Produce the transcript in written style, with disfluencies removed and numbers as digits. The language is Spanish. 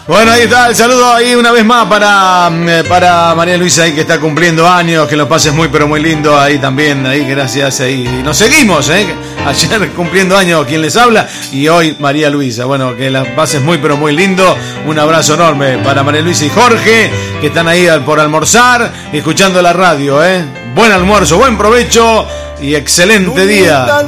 Bueno, ahí está el saludo ahí una vez más para María Luisa ahí que está cumpliendo años, que lo pases muy pero muy lindo ahí también, ahí gracias ahí. Y nos seguimos, ayer cumpliendo años quien les habla y hoy María Luisa. Bueno, que la pases muy pero muy lindo. Un abrazo enorme para María Luisa y Jorge que están ahí por almorzar, escuchando la radio, Buen almuerzo, buen provecho y excelente día.